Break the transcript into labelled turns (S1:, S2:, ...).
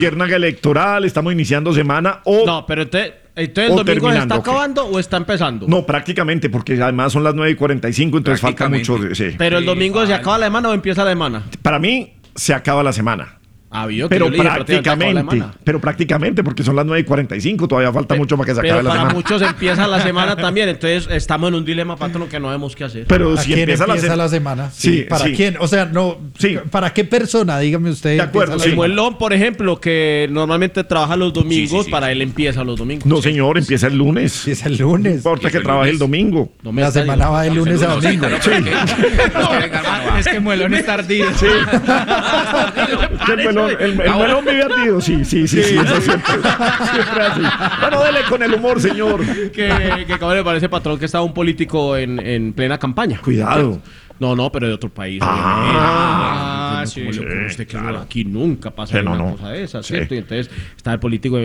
S1: Piernaga electoral, estamos iniciando semana o...
S2: No, pero entonces el domingo se está
S1: terminando,
S2: acabando o está empezando.
S1: No, prácticamente, porque además son las 9:45, entonces falta mucho. Sí.
S2: Pero el domingo se acaba la semana o empieza la semana.
S1: Para mí, se acaba la semana.
S2: Pero
S1: prácticamente, porque son las 9:45, todavía falta mucho para que se acabe la semana.
S2: Pero para muchos empieza la semana también, entonces estamos en un dilema, patrón, que no sabemos qué hacer.
S1: Pero
S3: ¿A
S1: si
S3: quién
S1: empieza
S3: la semana?
S1: Sí,
S3: ¿Para
S1: sí.
S3: quién? O sea, no.
S1: Sí.
S3: ¿Para qué persona? Dígame usted.
S1: De acuerdo,
S3: empieza la
S1: sí.
S2: Como el Lon, por ejemplo, que normalmente trabaja los domingos, para él empieza los domingos.
S1: No, señor, empieza el lunes.
S3: Empieza el
S1: No
S3: lunes.
S1: importa que trabaje el domingo.
S2: No me
S3: La
S2: está
S3: semana va de lunes a domingo.
S4: Es que Muelón es tardío.
S1: El melón vive ardido. Sí. Eso siempre así. Bueno, dele con el humor, señor.
S2: que cabrón, me parece, patrón, que estaba un político en plena campaña.
S1: Cuidado.
S2: No, pero de otro país.
S4: Sí,
S2: Usted que
S1: claro.
S2: aquí nunca pasa
S1: Sí,
S2: una
S1: no.
S2: cosa de esas,
S1: Sí.
S2: ¿cierto? Y entonces está el político